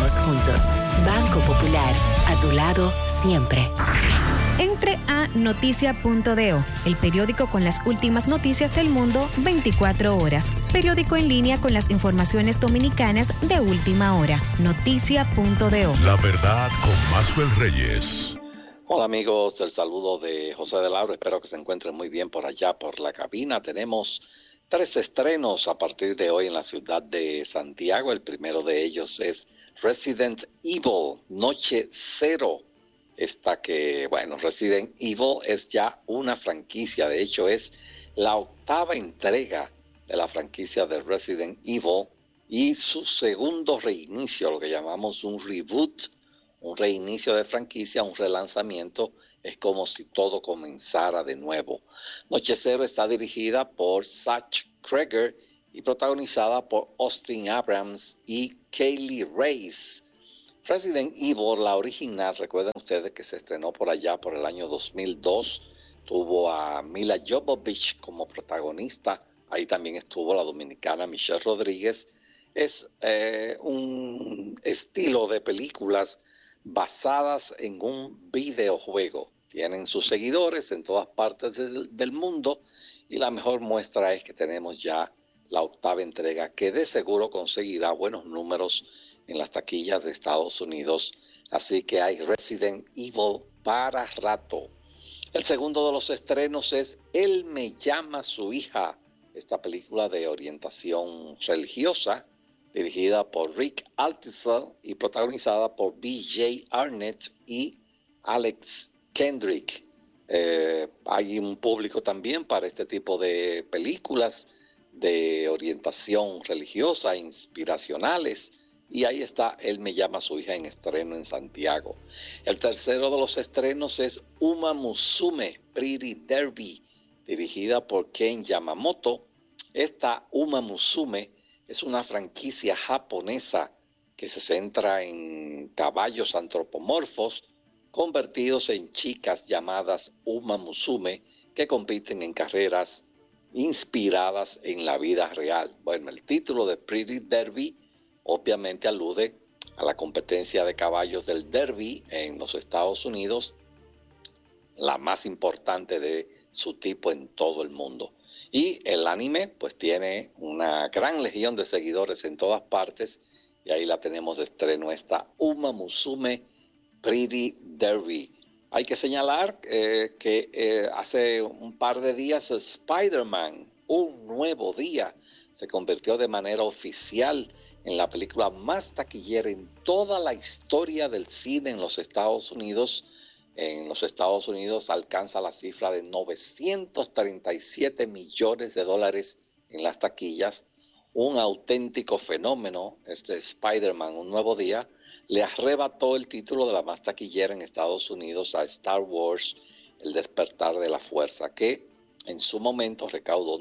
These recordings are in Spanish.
todos juntos. Banco Popular, a tu lado siempre. Entre a noticia.do, el periódico con las últimas noticias del mundo 24 horas. Periódico en línea con las informaciones dominicanas de última hora. Noticia.do. La verdad con Maxwell Reyes. Hola amigos, el saludo de José de Lauro. Espero que se encuentren muy bien por allá, por la cabina. Tenemos 3 estrenos a partir de hoy en la ciudad de Santiago. El primero de ellos es Resident Evil, Noche Cero. Resident Evil es ya una franquicia. De hecho, es la 8ª entrega de la franquicia de Resident Evil y su segundo reinicio, lo que llamamos un reboot, un reinicio de franquicia, un relanzamiento. Es como si todo comenzara de nuevo. Noche Cero está dirigida por Zach Cregger y protagonizada por Austin Abrams y Kaylee Reis. Resident Evil, la original, recuerden ustedes que se estrenó por allá por el año 2002. Tuvo a Mila Jovovich como protagonista. Ahí también estuvo la dominicana Michelle Rodríguez. Es un estilo de películas basadas en un videojuego. Tienen sus seguidores en todas partes del mundo y la mejor muestra es que tenemos ya la 8ª entrega que de seguro conseguirá buenos números en las taquillas de Estados Unidos. Así que hay Resident Evil para rato. El segundo de los estrenos es Él me llama a su hija, esta película de orientación religiosa, dirigida por Rick Altizell y protagonizada por B.J. Arnett y Alex Kendrick. Hay un público también para este tipo de películas de orientación religiosa, inspiracionales, y ahí está Él me llama a su hija en estreno en Santiago. El tercero de los estrenos es Uma Musume Pretty Derby, dirigida por Ken Yamamoto. Esta Uma Musume es una franquicia japonesa que se centra en caballos antropomorfos convertidos en chicas llamadas Uma Musume que compiten en carreras inspiradas en la vida real. Bueno, el título de Pretty Derby obviamente alude a la competencia de caballos del Derby en los Estados Unidos, la más importante de su tipo en todo el mundo. Y el anime pues tiene una gran legión de seguidores en todas partes y ahí la tenemos de estreno, esta Uma Musume Pretty Derby. Hay que señalar que hace un par de días Spider-Man, Un Nuevo Día, se convirtió de manera oficial en la película más taquillera en toda la historia del cine en los Estados Unidos. En los Estados Unidos alcanza la cifra de $937 millones en las taquillas. Un auténtico fenómeno. Este Spider-Man, Un Nuevo Día, le arrebató el título de la más taquillera en Estados Unidos a Star Wars, El Despertar de la Fuerza, que en su momento recaudó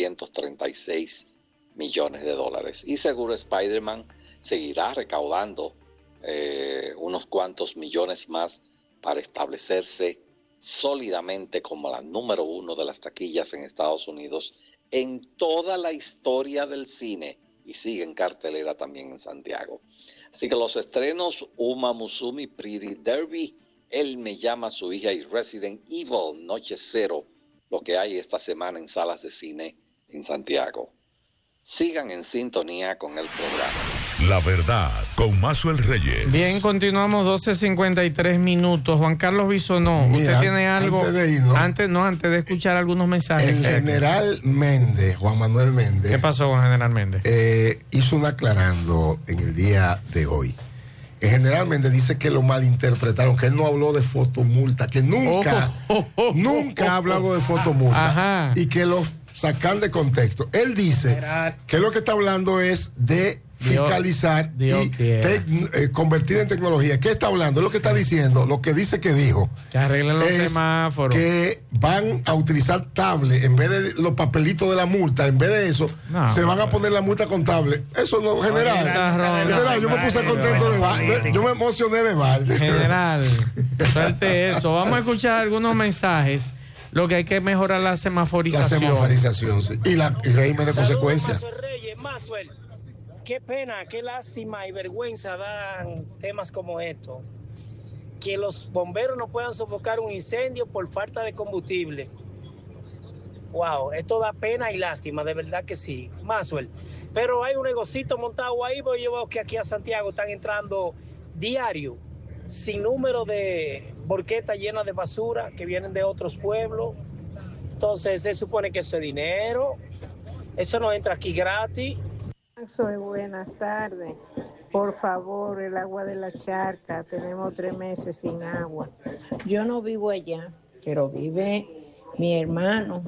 $936 millones. Y seguro Spider-Man seguirá recaudando unos cuantos millones más para establecerse sólidamente como la número 1 de las taquillas en Estados Unidos en toda la historia del cine, y sigue en cartelera también en Santiago. Así que los estrenos: Uma Musume Pretty Derby, Él me llama a su hija y Resident Evil Noche Cero, lo que hay esta semana en salas de cine en Santiago. Sigan en sintonía con el programa. La verdad con Maxwell Reyes. Bien, continuamos 12:53. Juan Carlos Bisonó, ¿usted tiene algo? Antes de irnos, antes de escuchar algunos mensajes. El general Méndez, Juan Manuel Méndez. ¿Qué pasó con el general Méndez? Hizo un aclarando en el día de hoy. El general Méndez dice que lo malinterpretaron, que él no habló de fotomulta, que nunca ha hablado de fotomulta. Ajá. Y que lo sacan de contexto. Él dice que lo que está hablando es de fiscalizar y convertir en tecnología. ¿Qué está hablando? Es lo que está diciendo, lo que dice que dijo. Que arreglen los semáforos. Que van a utilizar tablet en vez de los papelitos de la multa, en vez de eso, se van a poner la multa con tablet. Eso no, general, yo me puse contento yo me emocioné de balde. General, suelte eso. Vamos a escuchar algunos mensajes. Lo que hay que mejorar la semaforización. Sí. Y el régimen de consecuencias. qué pena, qué lástima y vergüenza dan temas como estos. Que los bomberos no puedan sofocar un incendio por falta de combustible. Wow, esto da pena y lástima, de verdad que sí. Maxwell, pero hay un negocito montado ahí, porque yo veo que aquí a Santiago están entrando diario, sin número de borquetas llenas de basura que vienen de otros pueblos. Entonces se supone que eso es dinero, eso no entra aquí gratis. Soy buenas tardes. Por favor, el agua de la charca, tenemos 3 meses sin agua. Yo no vivo allá, pero vive mi hermano.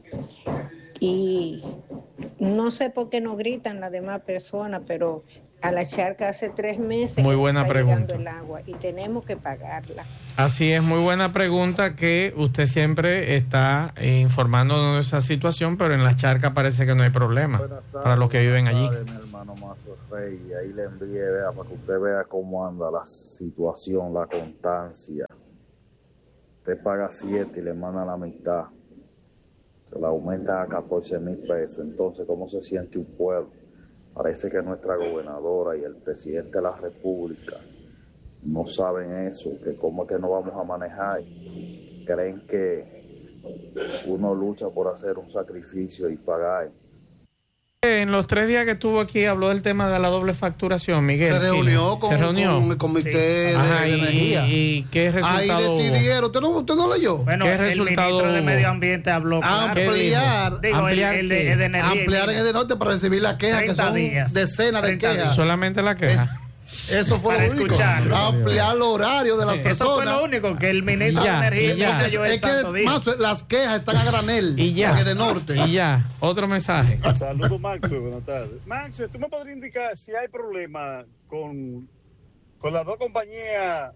Y no sé por qué no gritan las demás personas, pero a la charca hace 3 meses. Muy buena pregunta. El agua y tenemos que pagarla. Así es, muy buena pregunta, que usted siempre está informando de esa situación, pero en la charca parece que no hay problema para los que viven allí. Mi hermano Mazo Rey, ahí le envié, para que usted vea cómo anda la situación, la constancia. Usted paga 7 y le manda la mitad. Se la aumenta a 14,000 pesos. Entonces, ¿cómo se siente un pueblo? Parece que nuestra gobernadora y el presidente de la República no saben eso, que cómo es que no vamos a manejar. Creen que uno lucha por hacer un sacrificio y pagar. En los 3 días que estuvo aquí habló del tema de la doble facturación, Miguel. Se reunió con el comité de energía. ¿Y qué resultado? Ahí decidieron, ¿usted no leyó? Bueno, ¿Qué el ministro de Medio Ambiente habló. Ampliar el de energía. Ampliar en el de norte para recibir las quejas, que son decenas de quejas. Solamente la queja. Eso fue lo único. Ampliar los horarios de las personas. Eso fue lo único que el ministro de Energía dijo. Es que las quejas están a granel. Y ya. De norte. Y ya. Otro mensaje. Saludos, Maxwell. Buenas tardes. Maxwell, ¿tú me podrías indicar si hay problema con las dos compañías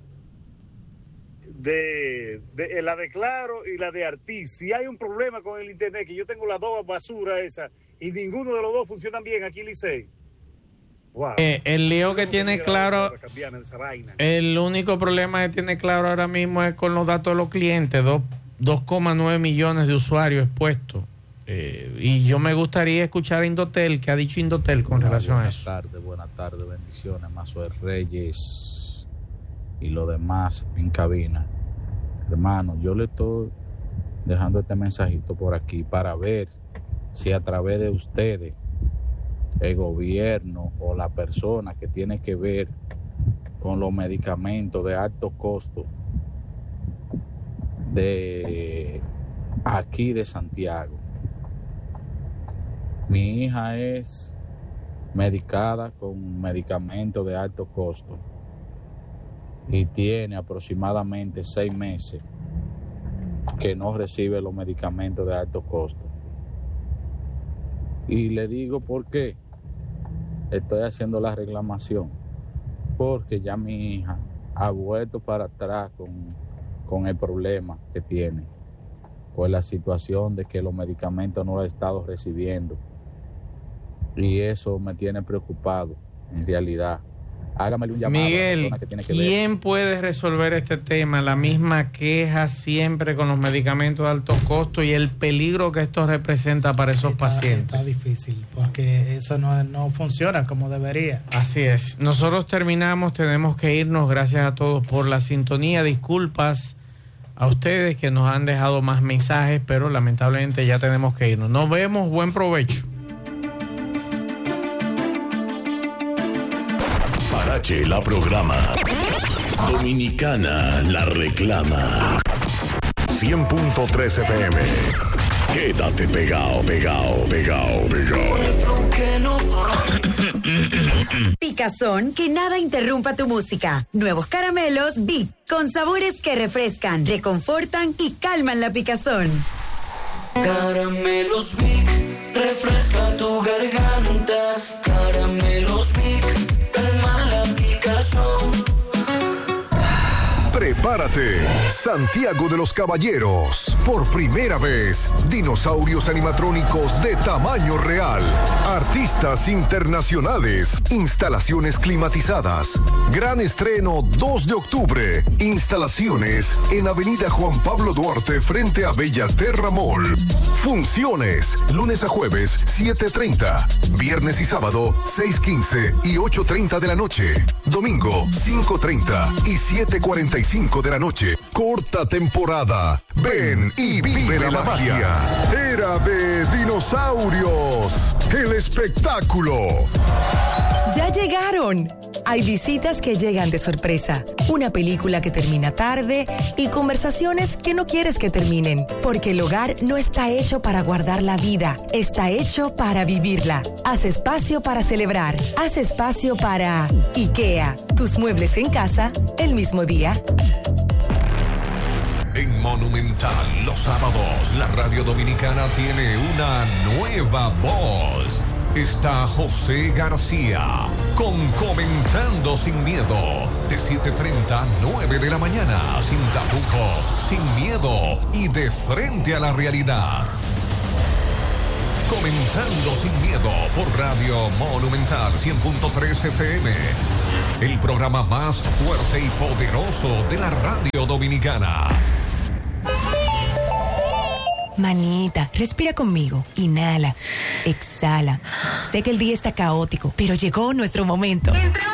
de la de Claro y la de Artis? Si hay un problema con el internet, que yo tengo las dos basuras esas y ninguno de los dos funcionan bien aquí en Licey. Wow. El lío que tiene Claro, el único problema que tiene Claro ahora mismo es con los datos de los clientes, 2,9 millones de usuarios expuestos. Y yo me gustaría escuchar a Indotel, ¿qué ha dicho Indotel con relación a eso? Buenas tardes, bendiciones, Mazo Reyes y lo demás en cabina. Hermano, yo le estoy dejando este mensajito por aquí para ver si a través de ustedes el gobierno o la persona que tiene que ver con los medicamentos de alto costo de aquí de Santiago. Mi hija es medicada con medicamentos de alto costo y tiene aproximadamente 6 meses que no recibe los medicamentos de alto costo. Y le digo por qué estoy haciendo la reclamación, porque ya mi hija ha vuelto para atrás con el problema que tiene, por la situación de que los medicamentos no los he estado recibiendo, y eso me tiene preocupado en realidad. Hágamele un llamado. Miguel, a la persona que tiene que ¿quién ver. puede resolver este tema? La misma queja siempre con los medicamentos de alto costo y el peligro que esto representa para esos pacientes. Está difícil, porque eso no funciona como debería. Así es. Nosotros terminamos, tenemos que irnos. Gracias a todos por la sintonía. Disculpas a ustedes que nos han dejado más mensajes, pero lamentablemente ya tenemos que irnos. Nos vemos, buen provecho. Parache la programa. Dominicana la reclama. 100.3 FM. Quédate pegado. Picazón, que nada interrumpa tu música. Nuevos caramelos Vic, con sabores que refrescan, reconfortan y calman la picazón. Caramelos Vic, refresca tu garganta. Caramelos Vic, calma la picazón. Prepara Prepárate, Santiago de los Caballeros. Por primera vez, dinosaurios animatrónicos de tamaño real. Artistas internacionales. Instalaciones climatizadas. Gran estreno 2 de octubre. Instalaciones en Avenida Juan Pablo Duarte frente a Bellaterra Mall. Funciones lunes a jueves 7:30. Viernes y sábado 6:15 y 8:30 de la noche. Domingo 5:30 y 7:45 de la noche. Corta temporada. Ven y vive la magia. Era de dinosaurios. El espectáculo. ¡Ya llegaron! Hay visitas que llegan de sorpresa, una película que termina tarde y conversaciones que no quieres que terminen, porque el hogar no está hecho para guardar la vida, está hecho para vivirla. Haz espacio para celebrar, haz espacio para IKEA, tus muebles en casa el mismo día. En Monumental, los sábados, la radio dominicana tiene una nueva voz. Está José García con Comentando Sin Miedo, de 7:30 a 9 de la mañana, sin tapujos, sin miedo y de frente a la realidad. Comentando Sin Miedo por Radio Monumental 100.3 FM. El programa más fuerte y poderoso de la radio dominicana. Manita, respira conmigo. Inhala, exhala. Sé que el día está caótico, pero llegó nuestro momento.